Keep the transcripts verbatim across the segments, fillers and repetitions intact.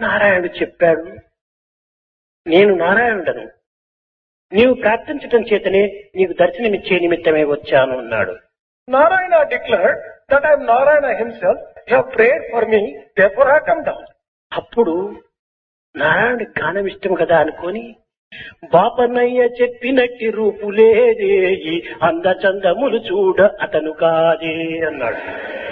నారాయణుడు చెప్పాడు, నేను నారాయణుడను, నీవు ప్రార్థించటం చేతనే నీకు దర్శనమిచ్చే నిమిత్తమే వచ్చాను అన్నాడు. Narayana declared that I am Narayana himself. You have prayed for me, therefore I have come down. అప్పుడు నారాయణుడి గానం ఇష్టం కదా అనుకొని, బాపనయ్య చెప్పినట్టి రూపులేదే ఈ అందచందములు చూడ అతను కాదే అన్నాడు.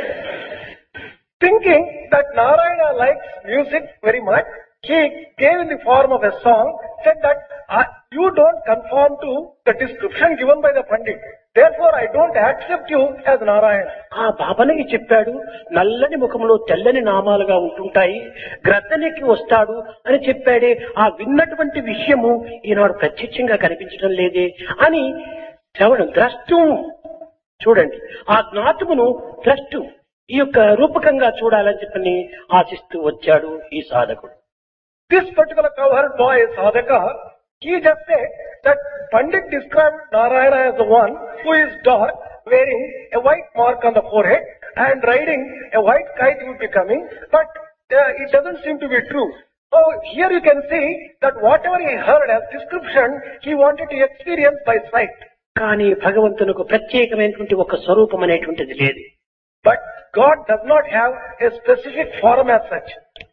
Thinking that Narayana likes music very much, he gave in the form of a song, said that uh, you don't conform to the description given by the Pandit. Therefore I don't accept you as Narayana. ఆ బాపనయ్య చెప్పాడు, నల్లని ముఖంలో తెల్లని నామాలుగా ఉంటుంటాయి, గ్రద్దనికి వస్తాడు అని చెప్పాడే, ఆ విన్నటువంటి విషయము ఈనాడు ప్రత్యక్షంగా కనిపించడం లేదే అని శ్రవణం ద్రష్టం. చూడండి, ఆ జ్ఞాతమును ద్రష్టం ఈ యొక్క రూపకంగా చూడాలని చెప్పని ఆశిస్తూ వచ్చాడు ఈ సాధకుడు. This particular cowherd boy, Sadhaka, he just said that Pandit described Narayana as the one who is dark, wearing a white mark on the forehead and riding a white kite would be coming, but uh, it doesn't seem to be true. So here you can see that whatever he heard as description, he wanted to experience by sight. కానీ భగవంతునికి ప్రత్యేకమైనటువంటి ఒక స్వరూపం అనేటువంటిది లేదు. But God does not have a specific form as such.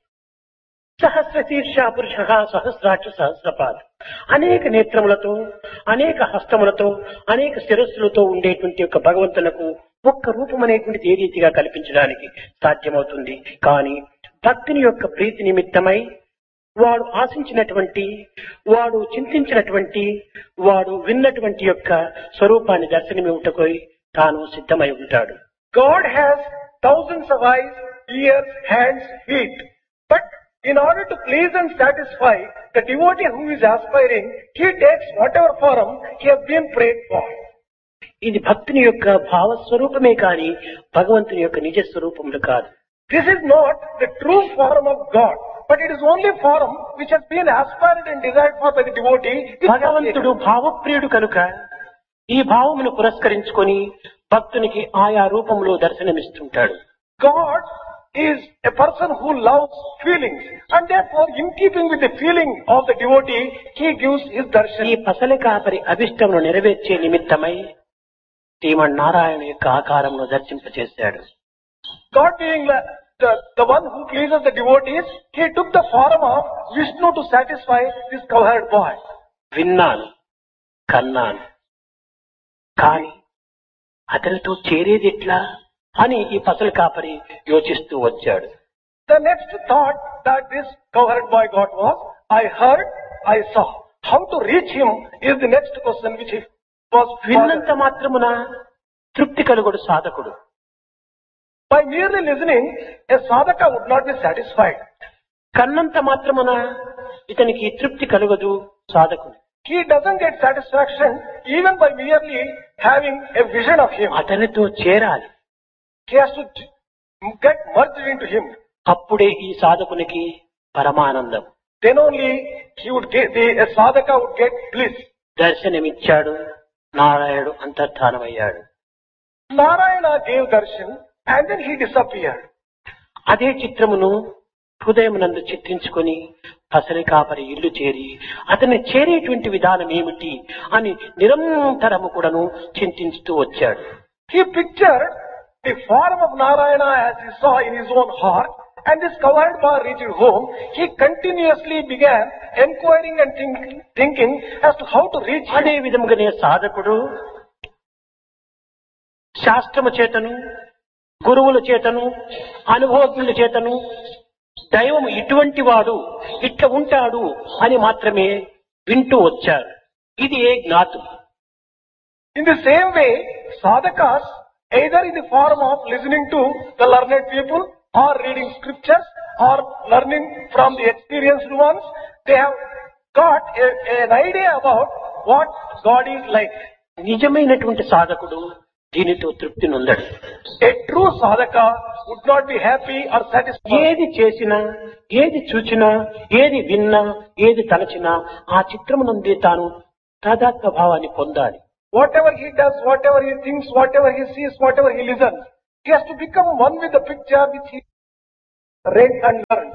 సహస్ర శీర్ష పురుష సహస్రాక్ష సహస్రపాద్, అనేక నేత్రములతో, అనేక హస్తములతో, అనేక శిరస్సులతో ఉండేటువంటి యొక్క భగవంతులకు ఒక్క రూపం అనేటువంటిది ఏ రీతిగా కల్పించడానికి సాధ్యమవుతుంది? కానీ భక్తుని యొక్క ప్రీతి నిమిత్తమై వాడు ఆశించినటువంటి, వాడు చింతించినటువంటి, వాడు విన్నటువంటి యొక్క స్వరూపాన్ని దర్శనమివ్వటకు తాను సిద్ధమై ఉంటాడు. God has thousands of eyes, ears, hands, feet. But in order to please and satisfy the devotee who is aspiring, he takes whatever form he has been prayed for. ఇది భక్తుని యొక్క భావస్వరూపమే కానీ భగవంతుని యొక్క నిజ స్వరూపములు కాదు. This is not the true form of God, but it is only form which has been aspired and desired for by the devotee. భగవంతుడు భావప్రియుడు కనుక ఈ భావమును పురస్కరించుకొని భక్తునికి ఆయా రూపంలో దర్శనమిస్తుంటాడు. God is a person who loves feelings, and therefore in keeping with the feeling of the devotee, he gives his darshan. ఈ పసలి కాపరి అభిష్టమును నెరవేర్చే నిమిత్తమై శ్రీమన్నారాయణ యొక్క ఆకారమును దర్శింపచేశాడు. God being the, the, the one who pleases the devotees, he took the form of Vishnu to satisfy this cowherd boy. విన్నాను, కన్నాను, కానీ అతనితో చేరేది ఎట్లా అని ఈ పసలి కాపరి యోచిస్తూ వచ్చాడు. The next thought that this cowherd boy got was, I heard, I saw. How to reach him is the next question which he was విన్నంత మాత్రమున తృప్తి కలుగుడు సాధకుడు. By merely listening, a sadhaka would not be satisfied. కన్నంత మాత్రమున ఇతనికి తృప్తి కలుగదు సాధకుడు. He doesn't get satisfaction even by merely having a vision of him. అతనితో చేరాలి. He has to get merged into him. అప్పుడే ఈ సాధకునికి పరమానందం. Then only he would get, the a sadhaka would get bliss. దర్శనమిచ్చాడు, నారాయణుడు అంతర్ధానమయ్యాడు. Narayana gave darshan and then he disappeared. అదే చిత్రమును హృదయమునందు చిత్రించుకొని పసలి కాపరి ఇల్లు చేరి అతన్ని చేరేటువంటి విధానం ఏమిటి అని నిరంతరము కూడాను చింతించుతూ వచ్చాడు. He pictured the form of Narayana as he saw in his own heart, and this cowherd boy reached home. He continuously began enquiring and thinking, thinking as to how to reach him. అదే విధముగానే సాధకుడు శాస్త్రము చేతను, గురువుల చేతను, అనుభవజ్ఞుల చేతను దైవము ఇటువంటి వాడు, ఇట్లా ఉంటాడు అని మాత్రమే వింటూ వచ్చారు. ఇది ఏ జ్ఞాతం. In the same way, sadhakas, either in the form of listening to the learned people or reading scriptures or learning from the experienced ones, they have got a, an idea about what God is like. నిజమైనటువంటి సాధకుడు దీనితో తృప్తి నొందడు. A true sadhaka would not be happy or satisfied. ఏది చేసినా, ఏది చూచినా, ఏది విన్నా, ఏది తలచినా ఆ చిత్రమునందే తాను తాదాత్మ్య భావాన్ని పొందాలి. Whatever he does, whatever he thinks, whatever he sees, whatever he listens, he has to become one with the picture which he read and learned.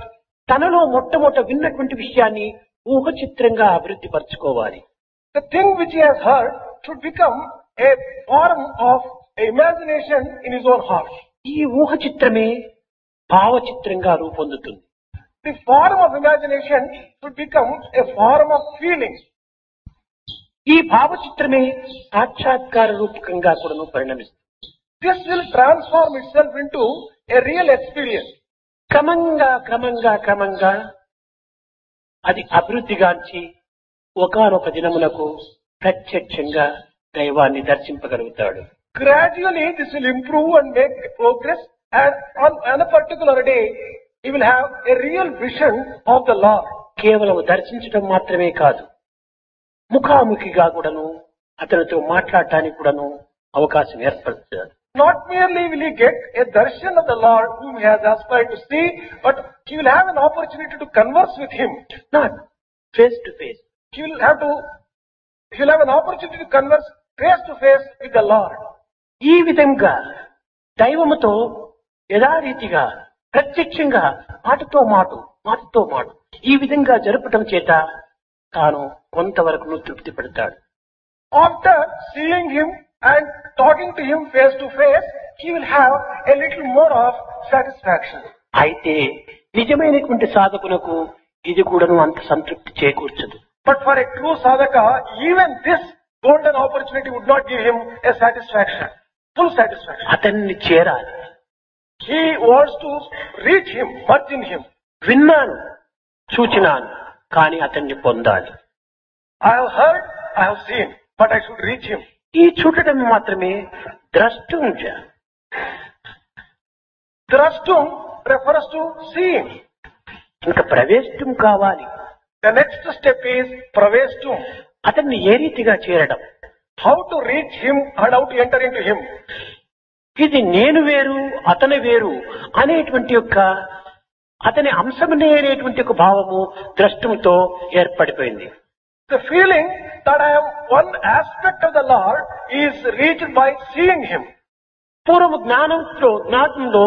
తనలో మొట్టమొదట విన్నటువంటి విషయాన్ని ఊహ చిత్రంగా అభివృద్ధి పరచుకోవాలి. The thing which he has heard should become a form of imagination in his own heart. ఈ ఊహ చిత్రమే భావ చిత్రంగా రూపొందుతుంది. The form of imagination should become a form of feeling. ఈ భావ చిత్రమే సాక్షాత్కార రూపకంగా కూడా పరిణమిస్తుంది. This will transform itself into a real experience. క్రమంగా క్రమంగా క్రమంగా అది అభివృద్ధిగాంచి ఒకానొక దినమునకు ప్రత్యక్షంగా దైవాన్ని దర్శింపగలుగుతాడు. Gradually this will improve and make progress, and on, on a particular day he will have a real vision of the Lord. కేవలం దర్శించడం మాత్రమే కాదు, ముఖాముఖిగా కూడాను అతనితో మాట్లాడటానికి కూడాను అవకాశం ఏర్పడుతుంది. Not merely will he get a darshan of the Lord whom he has aspired to see, but he will have an opportunity to converse with him. Not face to face. He will have to, he will have an opportunity to converse face to face with the Lord. ఈ విధంగా దైవముతో యథారీతిగా ప్రత్యక్షంగా మాటతో మాట మాటతో మాట ఈ విధంగా జరపటం చేత తాను కొంతవరకు తృప్తి పడతాడు. After seeing him and talking to him face to face, he will have a little more of satisfaction. అయితే నిజమైనటువంటి సాధకునకు ఇది కూడాను అంత సంతృప్తి చేకూర్చదు. But for a true sadhaka, even this golden opportunity would not give him a satisfaction, full satisfaction. అతన్ని చేరాలి. He wants to reach him, merge in him. విన్నాను, చూచినాను, కానీ అతన్ని పొందాలి. I have heard, I have seen, but I should reach him. ఈ చూడటం మాత్రమే ద్రష్టుంజ. Drashtum refers to seeing. ఇంకా ప్రవేశం కావాలి. The next step is praveshtum. అతన్ని ఏ రీతిగా చేరడం, How to reach him and how to enter into him. ఇది నేను వేరు అతని వేరు అనేటువంటి యొక్క అతని అంశమనే అనేటువంటి ఒక భావము ద్రష్టంతో ఏర్పడిపోయింది. The feeling that I am one aspect of the Lord is reached by seeing him. పూర్వ జ్ఞానంలో జ్ఞానంలో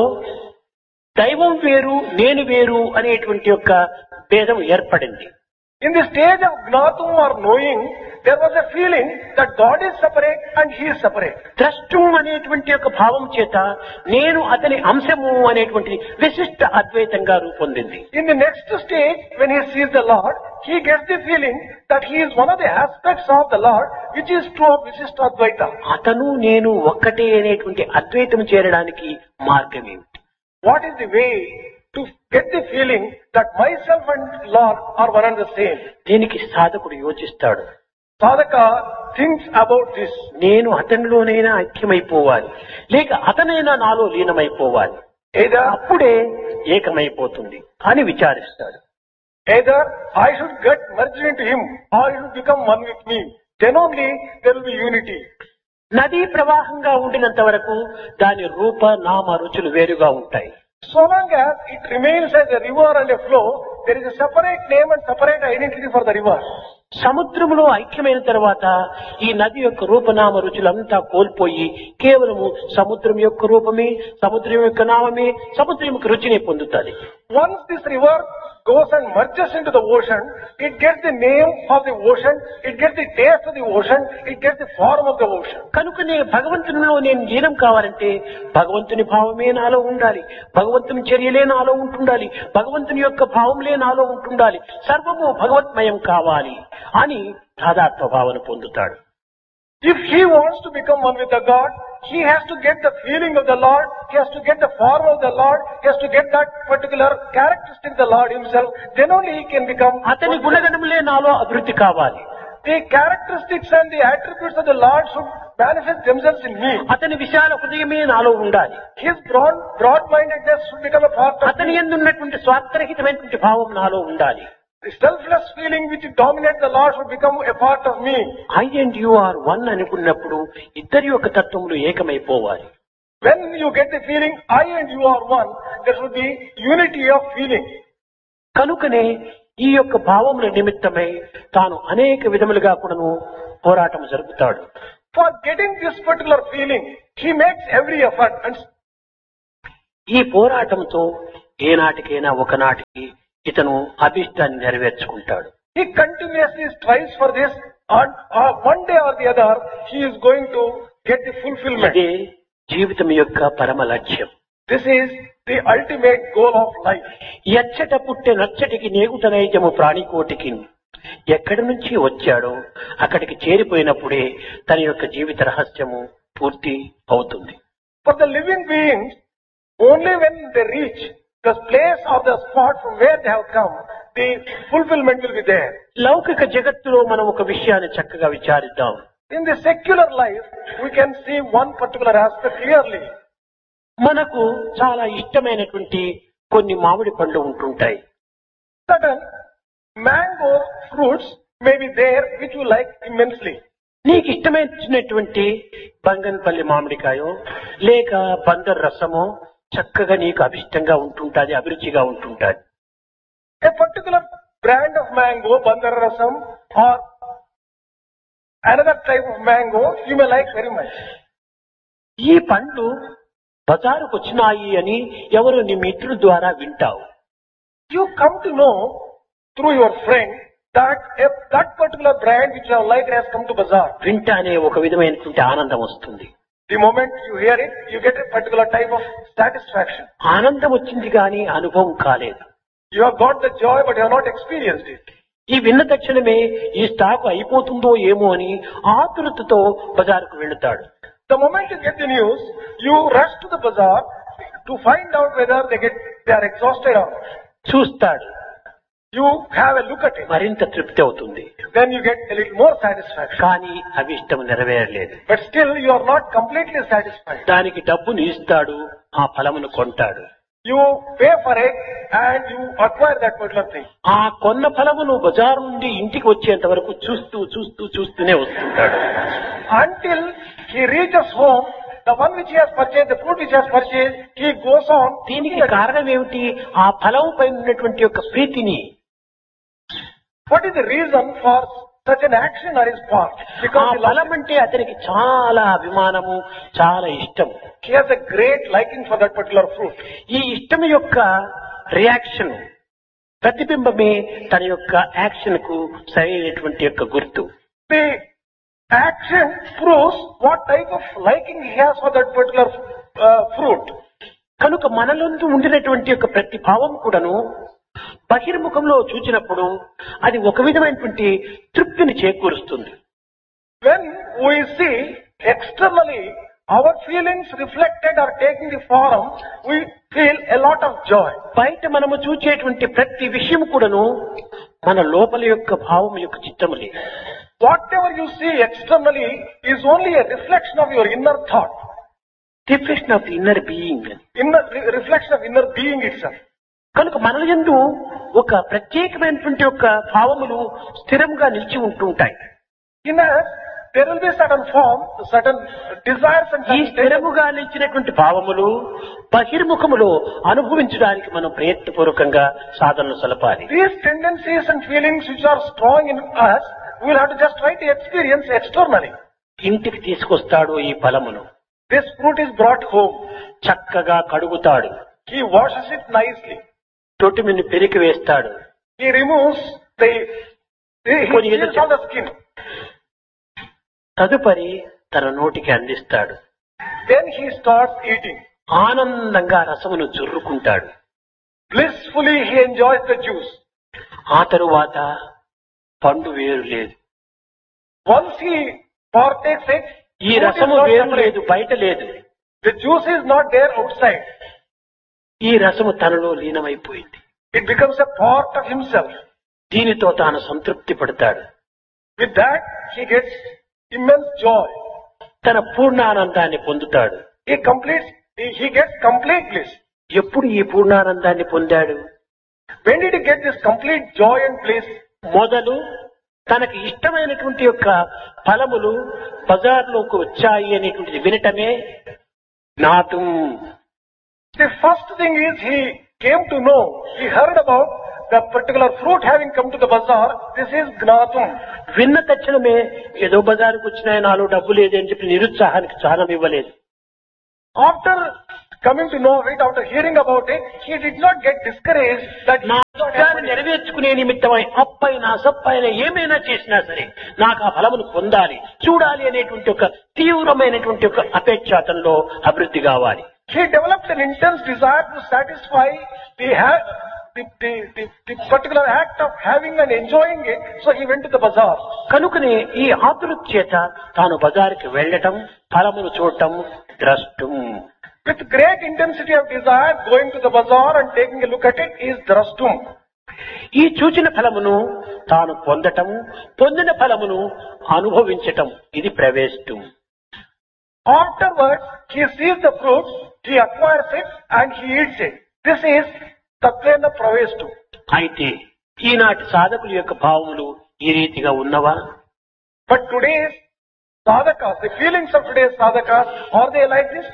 దైవం వేరు నేను వేరు అనేటువంటి యొక్క భేదం ఏర్పడింది. In the stage of Gnatum or knowing, there was a feeling that God is separate and he is separate. ద్రష్టం అనేటువంటి యొక్క భావం చేత నేను అతని అంశము అనేటువంటి విశిష్ట అద్వైతంగా రూపొందింది. In the next stage, when he sees the Lord, he gets the feeling that he is one of the aspects of the Lord, which is true of Visishta Advaita. అతను నేను ఒక్కటే అనేటువంటి అద్వైతం చేరడానికి మార్గం ఏమిటి? What is the way to get the feeling that myself and Lord are one and the same? దీనికి సాధకుడు యోచిస్తాడు. Sadhaka thinks about this. నేను అతనిలోనైనా ఐక్యమైపోవాలి, లేక అతనైనా నాలో లీనమైపోవాలి, Either, అప్పుడే ఏకమైపోతుంది అని విచారిస్తాడు. either I should get merged into him or he should become one with me. Then only there will be unity. నదీ ప్రవాహంగా ఉండినంత వరకు దాని రూప నామ రుచులు వేరుగా ఉంటాయి. So long as it remains as a river and a flow, there is a separate name and separate identity for the river. సముద్రములో ఐక్యమైన తర్వాత ఈ నది యొక్క రూపనామ రుచులంతా కోల్పోయి కేవలము సముద్రం యొక్క రూపమే, సముద్రం యొక్క నామమే, సముద్రం యొక్క రుచిని పొందుతుంది. Once this river goes and merges into the ocean, it gets the name of the ocean, it gets the taste of the ocean, it gets the form of the ocean. కనుకనే భగవంతునిలో నేను లీనం కావాలంటే భగవంతుని భావమే నాలో ఉండాలి, భగవంతుని చర్యలే నాలో ఉంటుండాలి, భగవంతుని యొక్క భావంలే నాలో ఉంటుండాలి, సర్వము భగవత్మయం కావాలి అని తాదాత్మ్య భావన పొందుతాడు. If he wants to become one with the God, he has to get the feeling of the Lord, he has to get the form of the Lord, he has to get that particular characteristic of the Lord himself, then only he can become. అతని గుణగణములే నాలో అభివృద్ధి కావాలి. The characteristics and the attributes of the Lord should manifest themselves in me. అతని విశాల హృదయమే నాలో ఉండాలి. His broad, broad-mindedness should become a part of అతని me. యందు ఉన్నటువంటి స్వార్థరహితమైనటువంటి భావం నాలో ఉండాలి. The selfless feeling which dominates the Lord should become a part of me. I and you are one అనుకున్నప్పుడు ఇద్దరి యొక్క తత్వములు ఏకమైపోవాలి. When you get the feeling, I and you are one, there should be unity of feeling. కనుకనే ఈ యొక్క భావముల నిమిత్తమై తాను అనేక విధములుగా కూడాను పోరాటం జరుపుతాడు. For getting this particular feeling, he makes every effort. And ఈ పోరాటంతో ఏనాటికైనా ఒకనాటికి ఇతను అభిష్టాన్ని నెరవేర్చుకుంటాడు. He continuously strives for this, and uh, one day or the other, he is going to get the fulfillment. ఇదే జీవితం యొక్క పరమ లక్ష్యం. This is the ultimate goal of life. ఎచ్చట పుట్టే నచ్చటికి నేగుట నైజము ప్రాణికోటికి ఎక్కడి నుంచి వచ్చాడో అక్కడికి చేరిపోయినప్పుడే తన యొక్క జీవిత రహస్యము పూర్తి అవుతుంది. For the living beings, only when they reach the place or the spot from where they have come, the fulfillment will be there. లౌకిక జగత్తులో మనం ఒక విషయాన్ని చక్కగా విచారిద్దాం. In the secular life, we can see one particular aspect clearly. మనకు చాలా ఇష్టమైనటువంటి కొన్ని మామిడి పండ్లు ఉంటుంటాయి. Certain mango fruits may be there which you like immensely. నీకు ఇష్టమైనటువంటి బంగన్పల్లి మామిడికాయో లేక బందర్ రసమో చక్కగా నీకు అభిష్టంగా ఉంటుంటాది, అభిరుచిగా ఉంటుంటాది. A particular brand of mango, bandar rasam, or another type of mango, you may like very much. ఈ పండ్లు బజారుకు వచ్చినాయి అని ఎవరు నీ మిత్రుల ద్వారా వింటావు. You come to know through your friend that if that particular brand which you have liked has come to bazaar. వింటానే ఒక విధమైనటువంటి ఆనందం వస్తుంది. The moment you hear it, you get a particular type of satisfaction. ఆనందం వచ్చింది కానీ అనుభవం కాలేదు. You have got the joy but you have not experienced it. ఈ విన్న తక్షణమే ఈ స్టాక్ అయిపోతుందో ఏమో అని ఆతురతతో బజారుకు వెళుతాడు. The moment you get the news, you rush to the bazaar to find out whether they get they are exhausted or not. చూస్తాడు, You have a look at it. మరింత తృప్తి అవుతుంది. Then you get a little more satisfaction. కానీ అభిష్టం నెరవేరలేదు. But still you are not completely satisfied. దానికి డబ్బును ఇస్తాడు, ఆ ఫలమును కొంటాడు. You pay for it and you acquire that particular thing. ఆ కొన్న ఫలమును బజారు నుండి ఇంటికి వచ్చేంత వరకు చూస్తూ చూస్తూ చూస్తూనే వస్తుంటాడు. Until he reaches home, the one which he has purchased, the fruit which he has purchased, he goes on. దీనికి కారణం ఏమిటి? ఆ ఫలం పైన ఉన్నటువంటి యొక్క ప్రీతిని. What is the reason for such an action on his part? ఆ Because he, ఫలం loves it. అంటే అతనికి చాలా అభిమానము, చాలా ఇష్టం. He has a great liking for that particular fruit. ఈ ఇష్టం యొక్క రియాక్షన్ ప్రతిబింబమే తన యొక్క యాక్షన్ కు సరైనటువంటి యొక్క గుర్తు. The action proves what type of liking he has for that particular uh, fruit. కనుక మనలందు ఉండినటువంటి యొక్క ప్రతి భావం కూడాను బహిర్ముఖంలో చూచినప్పుడు అది ఒక విధమైనటువంటి తృప్తిని చేకూరుస్తుంది. When we see externally our feelings reflected or taking the form, we feel a lot of joy. బయట మనము చూచేటువంటి ప్రతి విషయం కూడాను మన లోపల యొక్క భావం యొక్క చిత్తములే. Whatever you see externally is only a reflection of your inner thought, reflection of the inner being. inner re- reflection of inner being itself. కనుక మన యందు ఒక ప్రత్యేకమైనటువంటి యొక్క భావములు స్థిరంగా నిలిచి ఉంటుంటాయి. In us, there will be certain form, certain desires and ఈ certain tendencies. స్థిరముగా నిలిచినటువంటి భావములు బహిర్ముఖములో అనుభవించడానికి మనం ప్రయత్నపూర్వకంగా సాధనలు సలపాలి. These tendencies and feelings which are strong in us, we will have to just try to experience externally. ఇంటికి తీసుకొస్తాడు ఈ ఫలమును, This fruit is brought home. చక్కగా కడుగుతాడు, He washes it nicely. తొట్టిమిని పెరికి వేస్తాడు, He removes the, he he కొన్ని peels all the skin. తదుపరి తన నోటికి అందిస్తాడు. Then he starts eating. ఆనందంగా రసమును జుర్రుకుంటాడు. Blissfully he enjoys the juice. ఆ తరువాత పండు వేరు లేదు, Once he partakes it, ఈ fruit is రసము not వేరు separate. లేదు, బయట లేదు. The juice is not there outside. ఈ రసము తనలో లీనమైపోయింది. It becomes a part of himself. దీనితో తాను సంతృప్తి పడతాడు. With that, he gets immense joy. తన పూర్ణానందాన్ని పొందుతాడు. He completes, he, he gets complete bliss. ఎప్పుడు ఈ పూర్ణానందాన్ని పొందాడు? When did he get this complete joy and bliss? మొదలు తనకి ఇష్టమైనటువంటి యొక్క ఫలములు బజార్లోకి వచ్చాయి అనేటువంటిది వినటమే జ్ఞాతం. The first thing is he came to know, he heard about the particular fruit having come to the bazaar. This is Gnatum. విన్న తక్షణమే ఏదో బజారుకు వచ్చినాయి, నాలో డబ్బు లేదు అని చెప్పి నిరుత్సాహానికి స్థానం ఇవ్వలేదు. After coming to know it, after hearing about it, he did not get discouraged that he నా did not ఇష్టాన్ని happen. చేసుకునే నిమిత్తమై అప్పైనా సప్పైనా ఏమైనా చేసినా సరే నాకు ఆ ఫలమును పొందాలి, చూడాలి అనేటువంటి ఒక తీవ్రమైనటువంటి ఒక అపేక్ష అతనిలో అభివృద్ధి కావాలి. He developed an intense desire to satisfy the, ha- the, the, the, the particular act of having and enjoying it, so he went to the bazaar. కనుకనే ఈ ఆతుల చేత తాను బజారుకి వెళ్ళటం, ఫలమును చూడటం, ద్రష్టం. With great intensity of desire, going to the bazaar and taking a look at it is drashtum. ఈ చూచిన ఫలమును తాను పొందటం, పొందిన ఫలమును అనుభవించటం, ఇది ప్రవేశం. Afterwards, he sees the fruits, he acquires it and he eats it. This is tatvena praveshtu. అయితే ఈనాటి సాధకుల యొక్క భావములు ఈ రీతిగా ఉన్నవా? But today's sadhakas, the feelings of today's sadhakas, are they like this?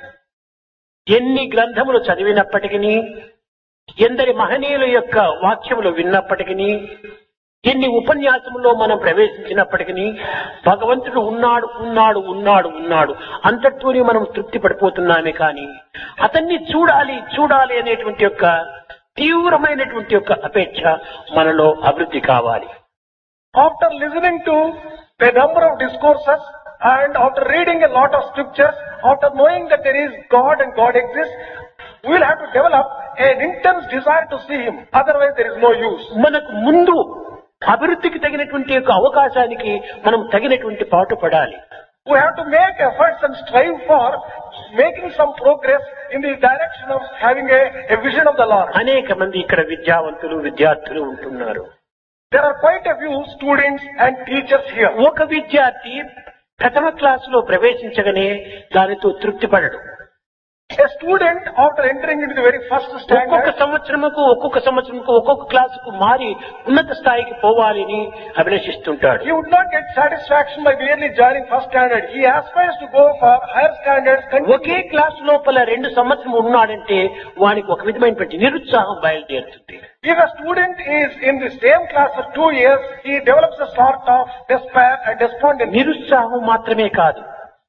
ఎన్ని గ్రంథములు చదివినప్పటికీ, ఎందరి మహనీయుల యొక్క వాక్యములు విన్నప్పటికీ, ఎన్ని ఉపన్యాసములో మనం ప్రవేశించినప్పటికీ భగవంతుడు ఉన్నాడు ఉన్నాడు ఉన్నాడు ఉన్నాడు అంతటితోనే మనం తృప్తి పడిపోతున్నామే కానీ అతన్ని చూడాలి చూడాలి అనేటువంటి యొక్క తీవ్రమైనటువంటి యొక్క అపేక్ష మనలో అభివృద్ధి కావాలి. After listening to a number of discourses and after reading a lot of scriptures, after knowing that there is God and God exists, we will have to develop an intense desire to see Him. Otherwise there is no use. మనకు ముందు అభివృద్ధికి తగినటువంటి యొక్క అవకాశానికి మనం తగినటువంటి పాటు పడాలి. We have to make efforts and strive for making some progress in the direction of having a, a vision of the Lord. అనేక మంది ఇక్కడ విద్యావంతులు విద్యార్థులు ఉంటున్నారు. There are quite a few students and teachers here. ఒక విద్యార్థి ప్రథమ క్లాసులో ప్రవేశించగానే దానితో తృప్తి పడడు. A student, after entering into the very first ఒక్కొక్క standard, సంవత్సరముకు ఒక్కొక్క సంవత్సరముకు ఒక్కొక్క క్లాసుకు మారి ఉన్నత స్థాయికి పోవాలని అభిలషిస్తుంటాడు. he would not get satisfaction by merely joining first standard. He aspires to go for higher standards. Okay Continue. Class లోపల రెండు సంవత్సరం ఉన్నాడంటే వానికి ఒక విధమైనటువంటి నిరుత్సాహం బయలుదేరుతుంది. If a student is in the same class for two years, he develops a sort of despair and despondency. నిరుత్సాహం మాత్రమే కాదు,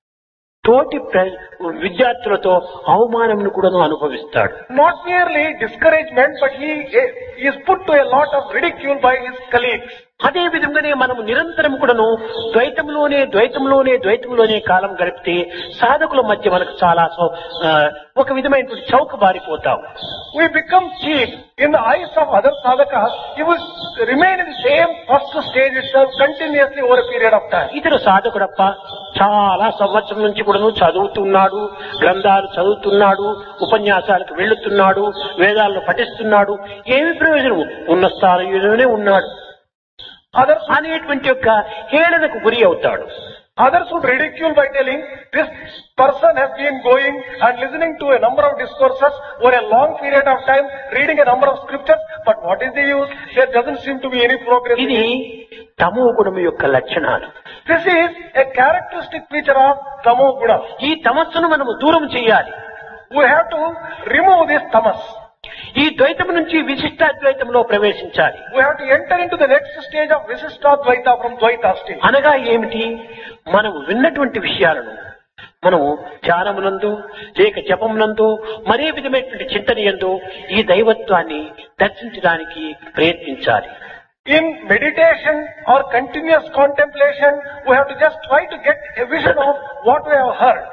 తోటి ప్ర- విద్యార్థులతో అవమానమును కూడా అనుభవిస్తాడు. Not merely discouragement, but he he is put to a lot of ridicule by his colleagues. అదే విధంగానే మనము నిరంతరం కూడాను ద్వైతంలోనే ద్వైతంలోనే ద్వైతంలోనే కాలం గడిపితే సాధకుల మధ్య మనకు చాలా సౌ- ఆ, ఒక విధమైనటువంటి చౌక బారిపోతాం. We become cheap in the eyes of other sadhakas. He will remain in the same first stage itself continuously over a period of time. ఇతర సాధకుడప్ప చాలా సంవత్సరం నుంచి కూడాను చదువుతున్నాడు, గ్రంథాలు చదువుతున్నాడు, ఉపన్యాసాలకు వెళ్తున్నాడు, వేదాలను పఠిస్తున్నాడు, ఏమి ప్రయోజనము? ఉన్న స్థాయిలోనే ఉన్నాడు Others అనేటువంటి యొక్క హేళనకు గురి అవుతాడు. Others would ridicule by telling, this person has been going and listening to a number of discourses over a long period of time, reading a number of scriptures, but what is the use? There doesn't seem to be any progress. in ఇది it. తమో గుణము యొక్క లక్షణాలు. This is a characteristic feature of Tamo Guna. ఈ తమస్సును మనము దూరం చేయాలి. We have to remove this tamas. ఈ ద్వైతం నుంచి విశిష్టాద్వైతంలో ప్రవేశించాలి. We have to enter into the next stage of Visishtadvaita from Dvaita stage. అనగా ఏమిటి? మనం విన్నటువంటి విషయాలను మనము ధ్యానమునందు లేక జపమునందు మరే విధమైనటువంటి చింతనయందు ఈ దైవత్వాన్ని దర్శించడానికి ప్రయత్నించాలి. In meditation or continuous contemplation, we have to just try to get a vision of what we have heard.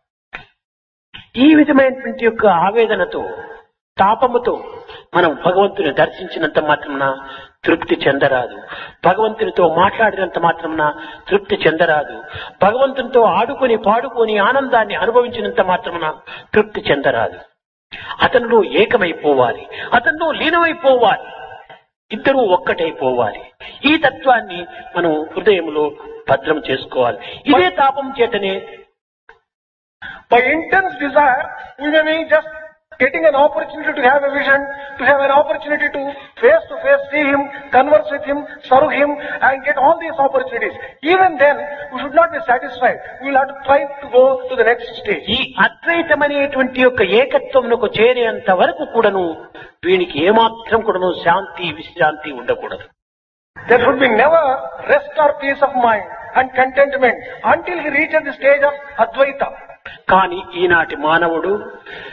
ఈ విధమైనటువంటి యొక్క ఆవేదనతో తాపముతో మనం భగవంతుని దర్శించినంత మాత్రమున తృప్తి చెందరాదు. భగవంతునితో మాట్లాడినంత మాత్రమున తృప్తి చెందరాదు. భగవంతునితో ఆడుకొని పాడుకొని ఆనందాన్ని అనుభవించినంత మాత్రమున తృప్తి చెందరాదు. అతనిలో ఏకమైపోవాలి, అతనిలో లీనమైపోవాలి, ఇద్దరూ ఒక్కటైపోవాలి. ఈ తత్వాన్ని మనం హృదయంలో భద్రం చేసుకోవాలి. ఇదే తాపం చేతనే By intense desire, we may be just getting an opportunity to have a vision, to have an opportunity to face to face see Him, converse with Him, serve Him, and get all these opportunities. Even then, we should not be satisfied. We will have to try to go to the next stage. ఈ అద్వైతమనేటువంటి యొక్క ఏకత్వమునకు చేరేంత వరకు కూడాను వీనికి ఏమాత్రం కూడాను శాంతి విశ్రాంతి ఉండకూడదు. There should be never rest or peace of mind and contentment until he reaches the stage of Advaita. కానీ ఈనాటి మానవుడు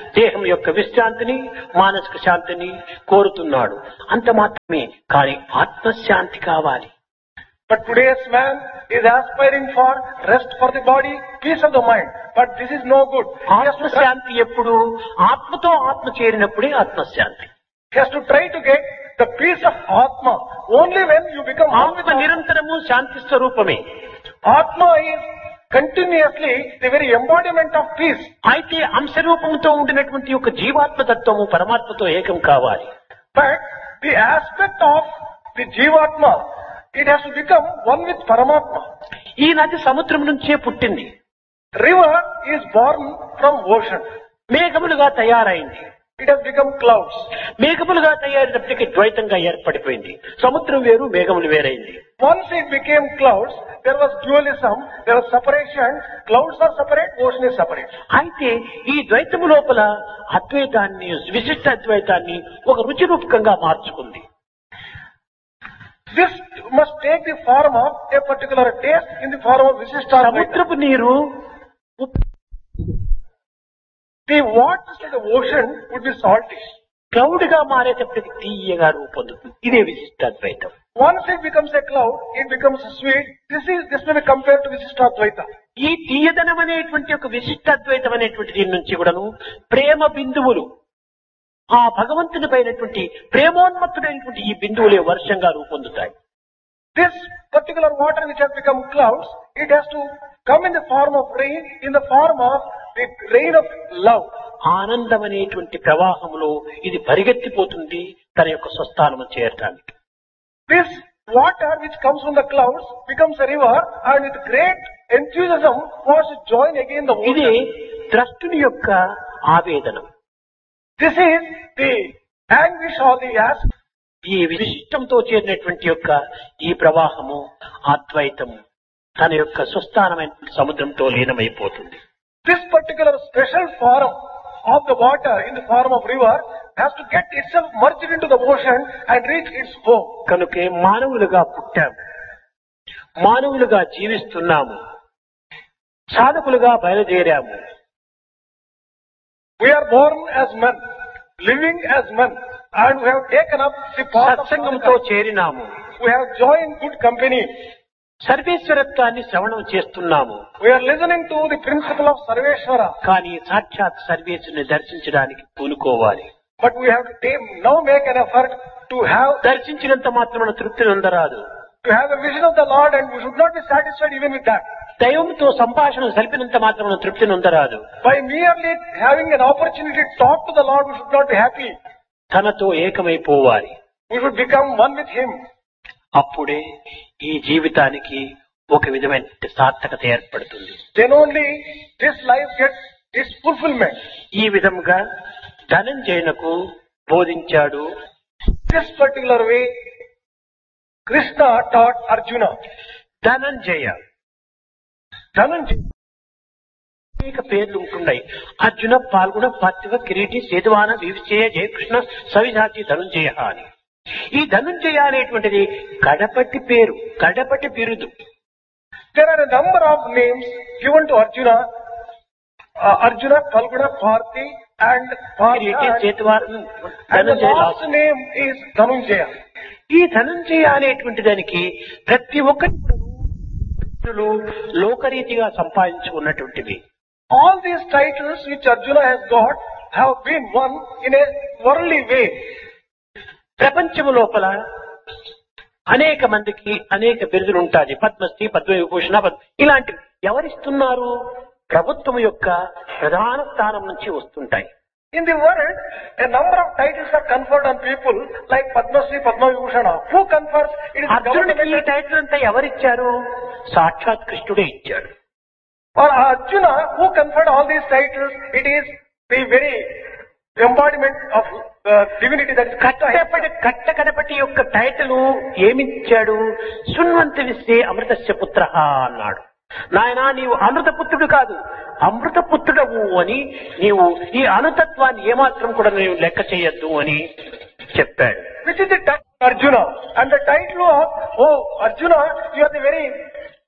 దేహం యొక్క విశ్రాంతిని మానసిక శాంతిని కోరుతున్నాడు. అంత మాత్రమే. కానీ ఆత్మశాంతి కావాలి. But today's man is aspiring for rest for the body, peace of the mind. But this is no good. He has to try, ఆత్మశాంతి ఎప్పుడు ఆత్మతో ఆత్మ చేరినప్పుడే ఆత్మశాంతి. he has to try to get the peace of Atma. Only when you become one with ఆత్మ నిరంతరము శాంతి స్వరూపమే. Atma is continuously the very embodiment of peace. అయితే అంశరూపంతో ఉండినటువంటి ఒక జీవాత్మ తత్వము పరమాత్మతో ఏకం కావాలి. But the aspect of the Jivatma, it has to become one with Paramatma. ఈ నది సముద్రం నుంచే పుట్టింది. River is born from ocean. మేఘములుగా తయారైంది. It has become clouds. మేఘములుగా తయారైనప్పటికీ ద్వైతంగా ఏర్పడిపోయింది. సముద్రం వేరు, మేఘములు వేరైంది. Once it became clouds, there was dualism, there was separation. Clouds are separate, ocean is separate. అయితే ఈ ద్వైతము లోపల అద్వైతాన్ని, విశిష్ట అద్వైతాన్ని ఒక రుచి రూపకంగా మార్చుకుంది. This must take the form of a particular taste in the form of Visishtadvaita. సముద్రపు నీరు ఉప్పు, The waters of the ocean would be salty. Cloud గా మారేటప్పటికి తీయగా రూపొందుతుంది. ఇదే విశిష్ట అద్వైతం. Once it becomes a cloud, it becomes sweet. This is this may be compared to Visishtadvaita. ఈ తీయదనం అనేటువంటి ఒక విశిష్ట అద్వైతం అనేటువంటి దీని నుంచి కూడాను ప్రేమ బిందువులు, ఆ భగవంతుని పైనటువంటి ప్రేమోన్మత్తుడైనటువంటి ఈ బిందువులే వర్షంగా రూపొందుతాయి. This particular water which has become clouds, it has to come in the form of rain, in the form of the rain of love. ఆనందం అనేటువంటి ప్రవాహంలో ఇది పరిగెత్తిపోతుంది తన యొక్క స్వస్థానము చేరటానికి. This water which comes from the clouds becomes a river, and with great enthusiasm wants to join again the ఇది ocean. ద్రష్టుని యొక్క ఆవేదనం. This is the anguish or the ask. ఈ విశిష్టంతో చేరినటువంటి యొక్క ఈ ప్రవాహము అద్వైతం తన యొక్క స్వస్థానమైన సముద్రంతో లీనమైపోతుంది. This particular special form of the water in the form of river has to get itself merged into the ocean and reach its home. కనుకే మానవులుగా పుట్టాము, మానవులుగా జీవిస్తున్నాము, సాధకులుగా బయలుదేరాము. We are born as men, living as men, and we have taken up the path of సత్సంగంతో sadhana. చేరినాము. We have joined good company. సర్వేశ్వరత్వాన్ని శ్రవణం చేస్తున్నాము. We are listening to the principle of Sarveshwara. కానీ సాక్షాత్ సర్వేశ్వరుని దర్శించడానికి పూనుకోవాలి. But we have to take, now make an effort to have దర్శించినంత మాత్రమున తృప్తి నొందరాదు. to have a vision of the Lord, and we should not be satisfied even with that. దైవంతో సంభాషణ సలిపినంత మాత్రమున తృప్తి నొందరాదు. By merely having an opportunity to talk to the Lord, we should not be happy. తనతో ఏకమైపోవాలి. We should become one with Him. అప్పుడే ఈ జీవితానికి ఒక విధమైన సార్థకత ఏర్పడుతుంది. Then only this life gets its fulfillment. ఈ విధంగా ధనంజయునకు బోధించాడు. This particular way, Krishna taught Arjuna. Dhananjaya Dhananjaya. అనేక పేర్లు ఉంటున్నాయి. అర్జున, పాల్గొన, పార్థివ, కిరీటి, సేతువాన, వివిచేయ, జయకృష్ణ, సవిధాచి, ధనుంజయ అని. ఈ ధనుంజయ అనేటువంటిది కడపటి పేరు, కడపటి బిరుదు. There are a number of names given to Arjuna. Uh, Arjuna, Palguna, Parthi, and Kireeti, Partha. సేతువాన, And the Dhanunjaya last name is Dhanunjaya. ఈ ధనంజయ అనేటువంటి దానికి ప్రతి ఒక్కటి లోకరీతిగా సంపాదించుకున్నటువంటివి. All these titles which Arjuna has got have been won in a worldly way. ప్రపంచము లోపల అనేక మందికి అనేక బిరుదులు ఉంటాయి. పద్మశ్రీ, పద్మవిభూషణ, పద్మ ఇలాంటివి ఎవరిస్తున్నారు? ప్రభుత్వం యొక్క ప్రధాన స్థానం నుంచి వస్తుంటాయి. In the world, a number of titles are conferred on people like Padma Shri, Padma Vibhushana. Who confers? It is the అర్జునుడికి ఈ government. టైటిల్ అంతా ఎవరిచ్చారు? సాక్షాత్ కృష్ణుడే ఇచ్చాడు. Or Arjuna, who conferred all these titles, it is the very embodiment of uh, divinity that is Krishna. కట్టపటి కట్ట కడపటి యొక్క టైటిల్ ఏమిచ్చాడు? శృణ్వంతి విశ్వే అమృతస్య పుత్ర అన్నాడు. నాయనా, నీవు అమృతపుత్రుడు కాదు, అమృతపుత్రుడవు అని, నీవు ఈ అనుతత్వాన్ని ఏమాత్రం కూడా నీవు లెక్క చేయొద్దు అని చెప్పాడు. Which is the title of Arjuna. And the title of, oh Arjuna, you are the very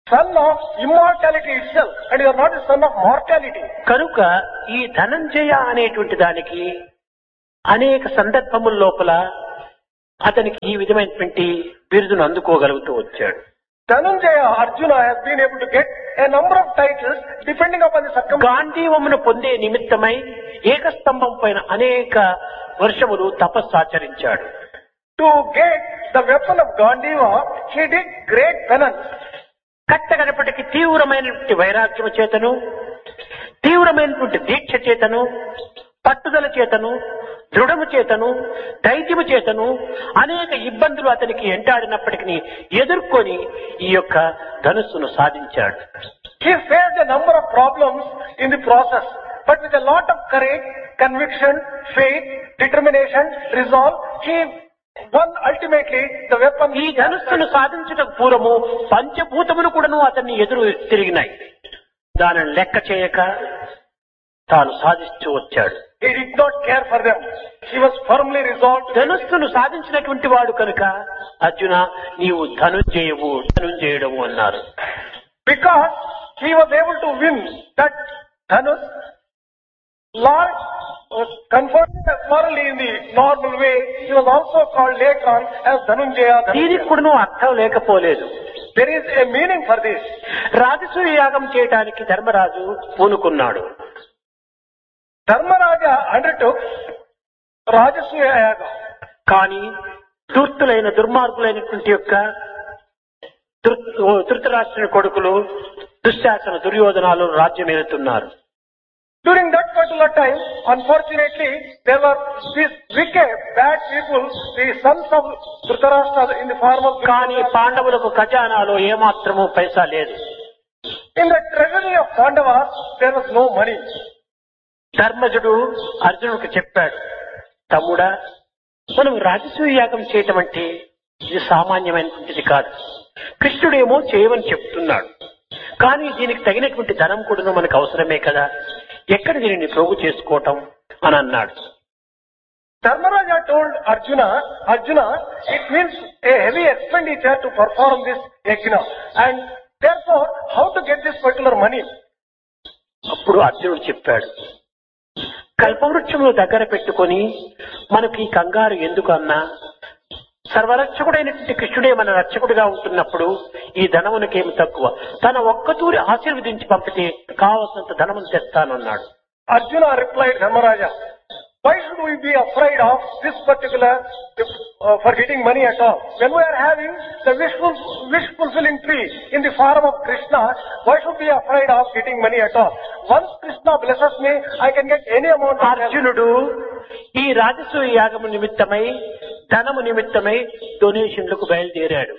son of immortality itself, and you are not the son of mortality. కనుక ఈ ధనంజయ అనేటువంటి దానికి అనేక సందర్భముల లోపల అతనికి ఈ విధమైనటువంటి బిరుదును అందుకోగలుగుతూ వచ్చాడు. Dhananjaya Arjuna has been able to get a number of titles depending upon the circumstances. గాంధీవమును పొందే నిమిత్తమై ఏకస్తంభం పైన అనేక వర్షములు తపస్సాచరించాడు. To get the weapon of Gandiva, he did great penance. కట్టగనప్పటికీ తీవ్రమైనటువంటి వైరాగ్యము చేతను, తీవ్రమైనటువంటి దీక్ష చేతను, పట్టుదల చేతను, దృఢము చేతను, ధైర్యము చేతను అనేక ఇబ్బందులు అతనికి ఎంటాడినప్పటికీ ఎదుర్కొని ఈ యొక్క ధనుస్సును సాధించాడు. He faced a number of problems in the process, but with a lot of courage, conviction, faith, determination, resolve, he won ultimately the weapon. ఈ ధనుస్సును సాధించటకు పూర్వము పంచభూతములు కూడాను అతన్ని ఎదురు తిరిగినాయి. దానిని లెక్క చేయక తాను సాధిస్తూ వచ్చాడు. He did not care for them. He was firmly resolved. ధనుస్సును సాధించినటువంటి వాడు కనుక అర్జున నీవు ధనుంజయవు ధనుంజయుడము అన్నారు. Because he was able to win that Dhanus, Lord was converted as morally in the normal way. He was also called later on as Dhanunjaya. దీనికి కూడా అర్థం లేకపోలేదు. There is a meaning for this. రాజసూయ యాగం చేయడానికి Dharmaraju పూనుకున్నాడు. Dharmaraja undertook Rajasuya Yaga. కానీ ధూర్తులైన దుర్మార్గులైనటువంటి యొక్క ధృతరాష్ట్రుని కొడుకులు దుశ్శాసన దుర్యోధనాలు రాజ్యం ఏలుతున్నారు. During that particular time, unfortunately, there were these wicked, bad people, the sons of Dhritarashtra in the form of... కానీ పాండవులకు ఖజానాలో ఏమాత్రము పైసా లేదు. In the treasury of Pandavas, there was no money. ధర్మజుడు అర్జునుడికి చెప్పాడు, తమ్ముడా, మనం రాజసూయ యాగం చేయటం అంటే ఇది సామాన్యమైనటువంటిది కాదు. కృష్ణుడేమో చేయమని చెప్తున్నాడు, కానీ దీనికి తగినటువంటి ధనం కూడా మనకు అవసరమే కదా, ఎక్కడ దీనిని ప్రోగు చేసుకోవటం అని అన్నాడు. Dharmaraja told Arjuna, Arjuna, it means a heavy expenditure to perform this yajna, and therefore, how to get this particular money? అప్పుడు అర్జునుడు చెప్పాడు, కల్పవృక్షమును దగ్గర పెట్టుకొని మనకు ఈ కంగారు ఎందుకు అన్నా, సర్వరక్షకుడైనటువంటి కృష్ణుడే మన రక్షకుడిగా ఉంటున్నప్పుడు ఈ ధనమునకేమి తక్కువ, తన ఒక్కతూరి ఆశీర్వదించి పంపితే కావలసినంత ధనమును తెస్తానన్నాడు. Arjuna replied, Dharmaraja, why should we be afraid of this particular, uh, for getting money at all? When we are having the wish, wish fulfilling tree in the form of Krishna, why should we be afraid of getting money at all? Once Krishna blesses me, I can get any amount of help. అర్జునుడు ఈ రాజసూయ యాగము నిమిత్తమై ధనము నిమిత్తమై డొనేషన్లకు బయలుదేరాడు.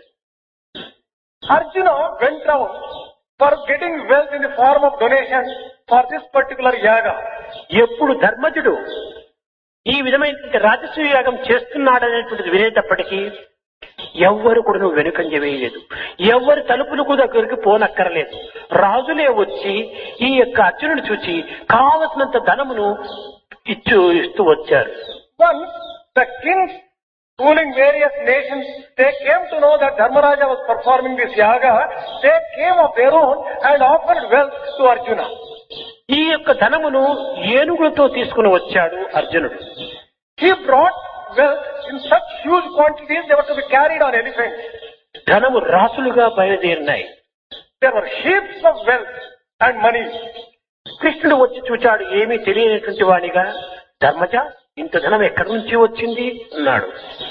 Arjuna went down for getting wealth in the form of donation for this particular yaga. ఎప్పుడు ధర్మజుడు ఈ విధమైన రాజసూయ యాగం చేస్తున్నాడనేటువంటిది వినేటప్పటికీ ఎవ్వరు కూడా నువ్వు వెనుకంజ వేయలేదు, ఎవ్వరి తలుపులు కూడా దగ్గరికి పోనక్కరలేదు. రాజులే వచ్చి ఈ యొక్క అర్జునుడు చూచి కావలసినంత ధనమును ఇచ్చు ఇస్తూ వచ్చారు. Once the kings ruling various nations, they came to know that Dharmaraja was performing this yaga, they came of their own and offered wealth to Arjuna. ఈ యొక్క ధనమును ఏనుగులతో తీసుకుని వచ్చాడు అర్జునుడు. He brought wealth in such huge quantities, they were to be carried on elephants. ధనము రాసులుగా బయలుదేరినాయి. There were heaps of wealth and money. కృష్ణుడు వచ్చి చూచాడు, ఏమీ తెలియనటువంటి వాడిగా, ధర్మజ ఇంత ధనం ఎక్కడి నుంచి వచ్చింది అన్నాడు.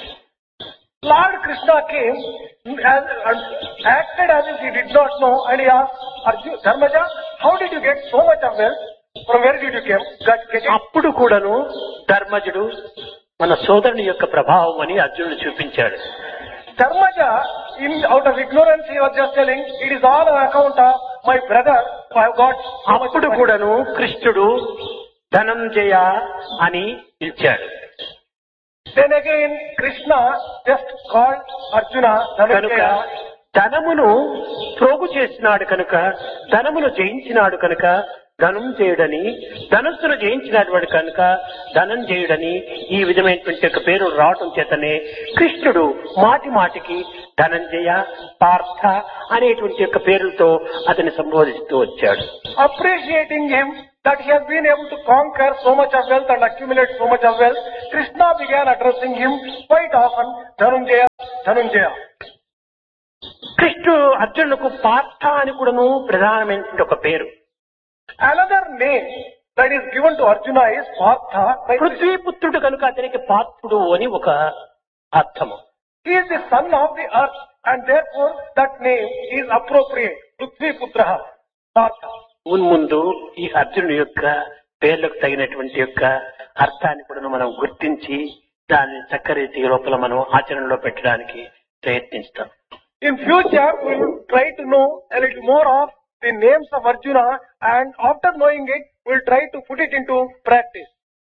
Lord Krishna came and, and acted as if he did not know, and he asked Arjuna, Dharmaja, how did you get so much of wealth? From where did you get, get it? అప్పుడు కూడాను ధర్మజుడు మన సోదరుని యొక్క ప్రభావం అని అర్జునుడు చూపించాడు. Dharmaja, in, out of ignorance, he was just telling, it is all on account of my brother who have got so much అప్పుడు money. కూడాను కృష్ణుడు ధనంజయ అని పిలిచాడు. Then again, Krishna just called Arjuna కనుక Dhananjaya. ధనమును ప్రోగు చేసినాడు కనుక, ధనమును జయించినాడు కనుక ధనుంజయుడని ధనుస్సును జయించినటువంటి కనుక ధనంజయుడని ఈ విధమైనటువంటి ఒక పేరు రావటం చేతనే కృష్ణుడు మాటి మాటికి ధనంజయ పార్థ అనేటువంటి యొక్క పేరులతో అతన్ని సంబోధిస్తూ వచ్చాడు. Appreciating him that he has been able to conquer so much of wealth and accumulate so much of wealth, Krishna began addressing him quite often, Dhanunjaya, Dhanunjaya. కృష్ణుడు అర్జునులకు పార్థ అని కూడాను ప్రధానమైనటువంటి ఒక పేరు. Another name that is given to Arjuna is Partha. పృథ్వీపుత్రుడు కనుక అతనికి పార్థుడు అని ఒక అర్థము. He is the son of the earth and therefore that name is appropriate. Prithviputraha, Partha. మున్ముందు ఈ అర్జునుడి యొక్క పేర్లకు తగినటువంటి యొక్క అర్థాన్ని కూడా మనం గుర్తించి దాన్ని చక్కరీతి లోపల మనం ఆచరణలో పెట్టడానికి ప్రయత్నిస్తాం. In future we will try to know a little more of the names of Arjuna, and after knowing it we will try to put it into practice.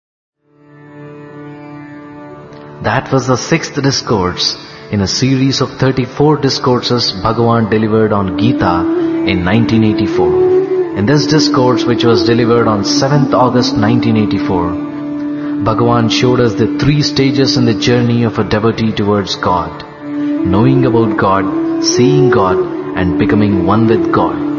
That was the sixth discourse in a series of thirty-four discourses Bhagavan delivered on Gita in nineteen eighty-four. In this discourse, which was delivered on seventh August nineteen eighty-four, Bhagavan showed us the three stages in the journey of a devotee towards God: knowing about God, seeing God, and becoming one with God.